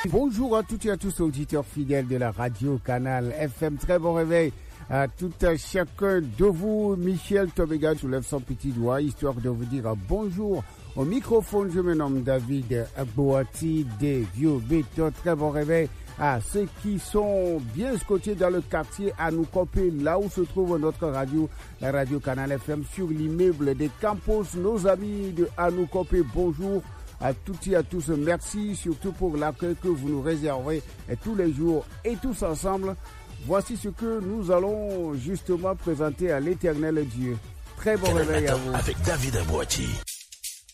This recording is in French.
Bonjour à toutes et à tous auditeurs fidèles de la radio Canal FM. Très bon réveil à tout chacun de vous. Michel Tobega soulève son petit doigt histoire de vous dire bonjour. Au microphone, je me nomme David Boati des Vieux Béton. Très bon réveil à ceux qui sont bien scotchés dans le quartier à nous copier là où se trouve notre radio, la radio Canal FM, sur l'immeuble des Campos. Nos amis de Anoukopé, bonjour à toutes et à tous. Merci surtout pour l'accueil que vous nous réservez tous les jours et tous ensemble. Voici ce que nous allons justement présenter à l'Éternel Dieu. Très bon réveil à vous. Avec David Boati.